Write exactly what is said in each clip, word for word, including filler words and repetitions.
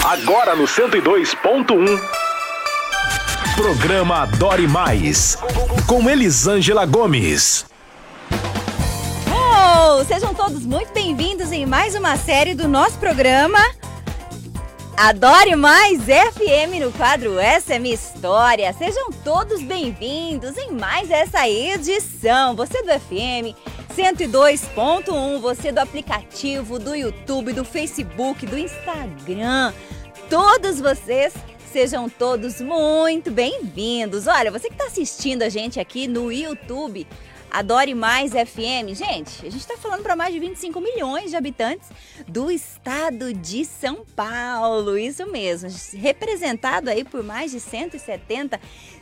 Agora no cento e dois ponto um. Programa Adore Mais, com Elisângela Gomes. Oh, sejam todos muito bem-vindos em mais uma série do nosso programa Adore Mais F M, no quadro Essa é Minha História. Sejam todos bem-vindos em mais essa edição. Você do F M cento e dois ponto um, você do aplicativo, do YouTube, do Facebook, do Instagram, todos vocês, sejam todos muito bem-vindos. Olha, você que está assistindo a gente aqui no YouTube, Adore Mais F M. Gente, a gente está falando para mais de vinte e cinco milhões de habitantes do estado de São Paulo. Isso mesmo, representado aí por mais de cento e setenta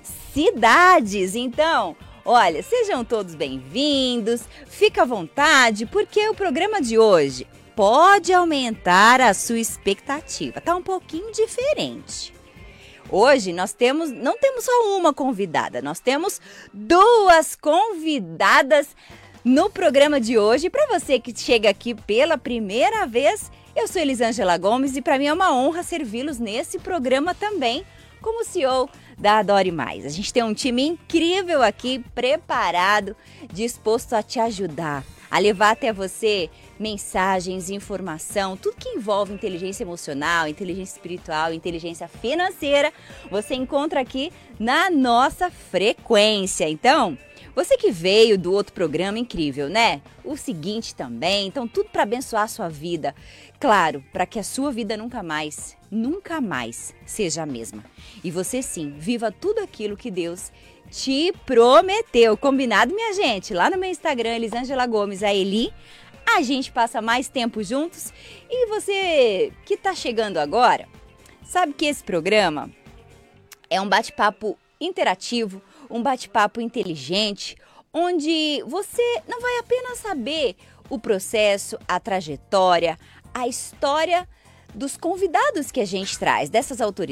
cidades. Então, olha, sejam todos bem-vindos, fica à vontade, porque o programa de hoje pode aumentar a sua expectativa. Tá um pouquinho diferente. Hoje nós temos, não temos só uma convidada, nós temos duas convidadas no programa de hoje. Para você que chega aqui pela primeira vez, eu sou Elisângela Gomes e para mim é uma honra servi-los nesse programa também, como C E O da Adore Mais. A gente tem um time incrível aqui, preparado, disposto a te ajudar, a levar até você mensagens, informação, tudo que envolve inteligência emocional, inteligência espiritual, inteligência financeira, você encontra aqui na nossa frequência. Então, você que veio do outro programa, incrível, né? O seguinte também, então tudo para abençoar a sua vida. Claro, para que a sua vida nunca mais, nunca mais seja a mesma. E você sim, viva tudo aquilo que Deus te prometeu. Combinado, minha gente? Lá no meu Instagram, Elisângela Gomes, a Eli, a gente passa mais tempo juntos. E você que tá chegando agora, sabe que esse programa é um bate-papo interativo, um bate-papo inteligente, onde você não vai apenas saber o processo, a trajetória, a história dos convidados que a gente traz, dessas autoridades,